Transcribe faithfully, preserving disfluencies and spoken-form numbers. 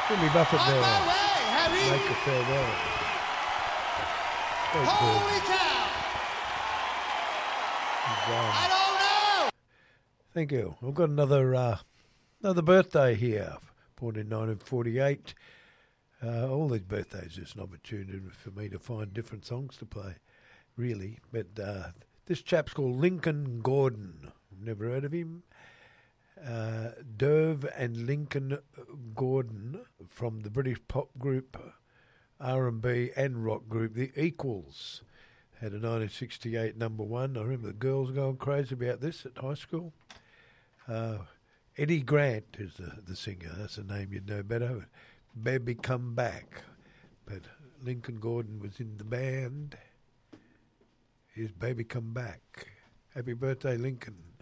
Jimmy Buffett On there. my way, Harry. Make a farewell. Very Holy good. cow. Um, I don't know. Thank you. We've got another uh, another birthday here. Born in nineteen forty-eight. Uh, all these birthdays is an opportunity for me to find different songs to play, really. But uh, this chap's called Lincoln Gordon. Never heard of him. Uh, Derv and Lincoln Gordon from the British pop group, R and B and rock group, The Equals. Had a nineteen sixty-eight number one. I remember the girls going crazy about this at high school. Uh, Eddie Grant is the, the singer. That's a name you'd know better. Baby Come Back. But Lincoln Gordon was in the band. Here's Baby Come Back. Happy birthday, Lincoln.